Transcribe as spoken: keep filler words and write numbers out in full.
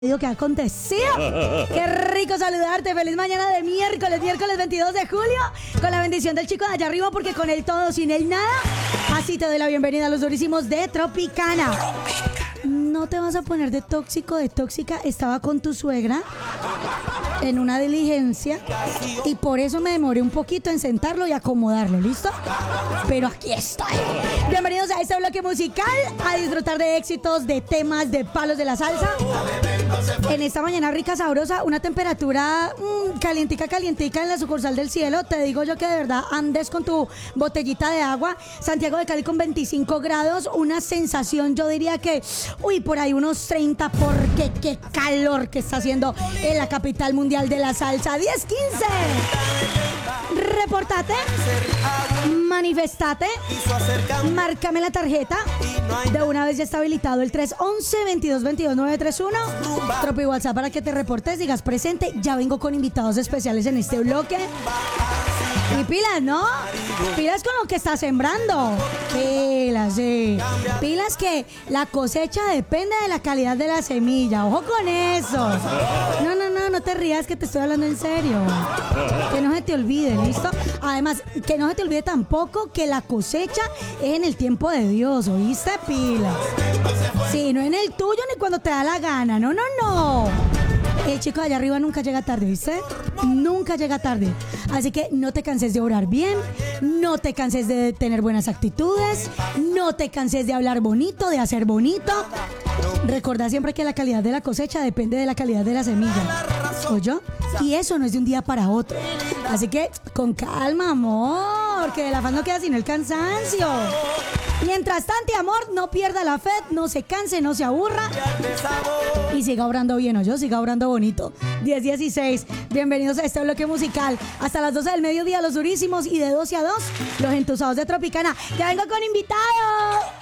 Digo, ¿qué ha acontecido? Qué rico saludarte. Feliz mañana de miércoles, miércoles veintidós de julio, con la bendición del chico de allá arriba, porque con él todo, sin él nada. Así te doy la bienvenida a los durísimos de Tropicana. No te vas a poner de tóxico, de tóxica. Estaba con tu suegra en una diligencia y por eso me demoré un poquito en sentarlo y acomodarlo, ¿listo? Pero aquí estoy. Bienvenidos a este bloque musical, a disfrutar de éxitos, de temas, de palos de la salsa. En esta mañana rica, sabrosa, una temperatura mmm, calientica, calientica en la sucursal del cielo. Te digo yo que de verdad andes con tu botellita de agua. Santiago de Cali con veinticinco grados, una sensación, yo diría que, uy, por ahí unos treinta, porque qué calor que está haciendo en la capital mundial de la salsa. diez quince. Repórtate, manifestate, márcame la tarjeta. De una vez ya está habilitado el tres once, veintidós veintidós, nueve tres uno. Tropi WhatsApp para que te reportes, digas presente. Ya vengo con invitados especiales en este bloque. Y pilas, ¿no? Pilas con lo que está sembrando. Pilas, sí. Pilas que la cosecha depende de la calidad de la semilla. Ojo con eso. No, no, no, no te rías que te estoy hablando en serio. Que no se te olvide, ¿listo? Además, que no se te olvide tampoco que la cosecha es en el tiempo de Dios, ¿oíste? Pilas. Sí, no en el tuyo ni cuando te da la gana. No, no, no. El chico de allá arriba nunca llega tarde, ¿viste? Nunca llega tarde. Así que no te canses de orar bien, no te canses de tener buenas actitudes, no te canses de hablar bonito, de hacer bonito. Recuerda siempre que la calidad de la cosecha depende de la calidad de la semilla. ¿Oyó? Y eso no es de un día para otro. Así que con calma, amor, que el afán no queda sino el cansancio. Mientras tanto, amor, no pierda la fe, no se canse, no se aburra y siga obrando bien, ¿o yo? Siga obrando bonito. diez dieciséis, bienvenidos a este bloque musical. Hasta las doce del mediodía, los durísimos, y de doce a dos, los entusiasmados de Tropicana. ¡Ya vengo con invitados!